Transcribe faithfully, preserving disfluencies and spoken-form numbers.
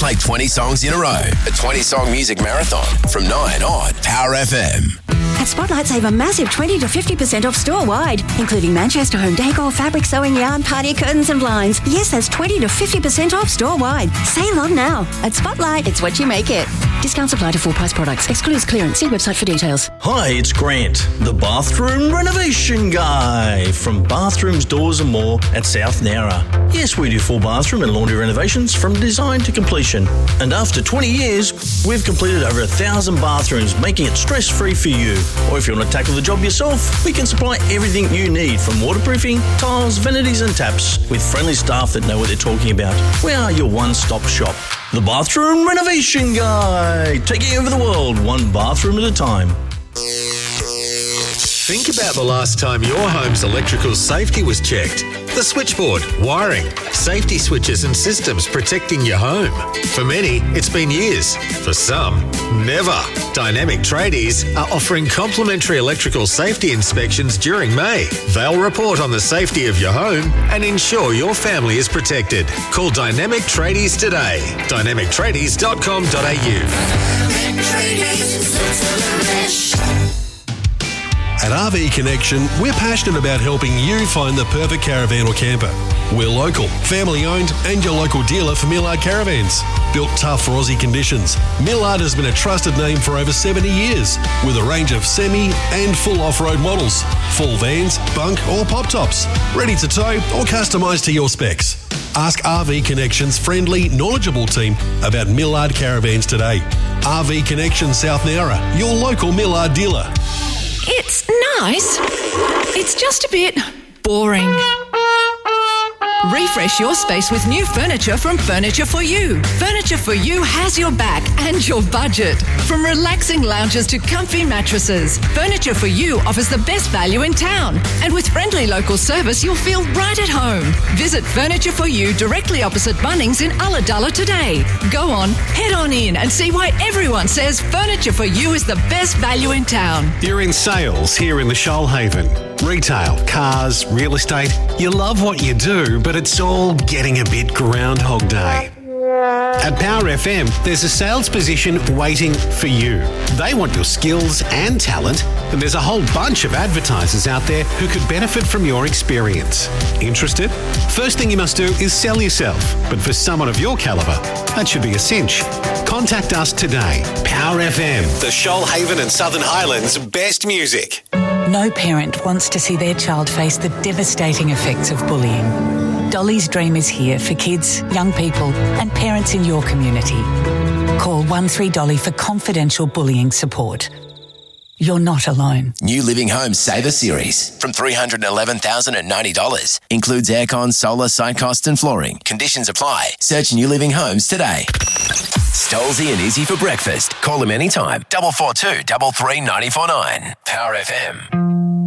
play twenty songs in a row. A twenty-song music marathon from nine on Power F M. At Spotlight, save a massive twenty to fifty percent off store-wide, including Manchester home decor, fabric, sewing yarn, party curtains and blinds. Yes, that's twenty to fifty percent off store-wide. Save on now. At Spotlight, it's what you make it. Discounts apply to full-price products. Excludes clearance. See website for details. Hi, it's Grant, the bathroom renovation guy from Bathrooms, Doors and More at South Nowra. Yes, we do full bathroom and laundry renovations from design to completion. And after twenty years, we've completed over a thousand bathrooms, making it stress-free for you. Or if you want to tackle the job yourself, we can supply everything you need from waterproofing, tiles, vanities and taps with friendly staff that know what they're talking about. We are your one-stop shop. The Bathroom Renovation Guy, taking over the world one bathroom at a time. Think about the last time your home's electrical safety was checked. The switchboard, wiring, safety switches and systems protecting your home. For many, it's been years. For some, never. Dynamic Tradies are offering complimentary electrical safety inspections during May. They'll report on the safety of your home and ensure your family is protected. Call Dynamic Tradies today. dynamic tradies dot com dot a u. Dynamic Tradies. At R V Connection, we're passionate about helping you find the perfect caravan or camper. We're local, family-owned, and your local dealer for Millard Caravans. Built tough for Aussie conditions, Millard has been a trusted name for over seventy years, with a range of semi and full off-road models, full vans, bunk or pop-tops, ready to tow or customised to your specs. Ask R V Connection's friendly, knowledgeable team about Millard Caravans today. R V Connection South Nowra, your local Millard dealer. It's nice. It's just a bit boring. Refresh your space with new furniture from Furniture for You. Furniture for You has your back and your budget. From relaxing lounges to comfy mattresses, Furniture for You offers the best value in town. And with friendly local service, you'll feel right at home. Visit Furniture for You directly opposite Bunnings in Ulladulla today. Go on, head on in and see why everyone says Furniture for You is the best value in town. You're in sales here in the Shoalhaven. Retail, cars, real estate. You love what you do, but it's all getting a bit Groundhog Day. At Power F M, there's a sales position waiting for you. They want your skills and talent, and there's a whole bunch of advertisers out there who could benefit from your experience. Interested? First thing you must do is sell yourself, but for someone of your calibre, that should be a cinch. Contact us today. Power F M, the Shoalhaven and Southern Highlands' best music. No parent wants to see their child face the devastating effects of bullying. Dolly's Dream is here for kids, young people and parents in your community. Call one three Dolly for confidential bullying support. You're not alone. New Living Homes Saver Series from three hundred eleven thousand ninety dollars. Includes aircon, solar, site costs and flooring. Conditions apply. Search New Living Homes today. Stolzy and Izzy for breakfast. Call them anytime. double four two, three three, nine four nine. Power F M.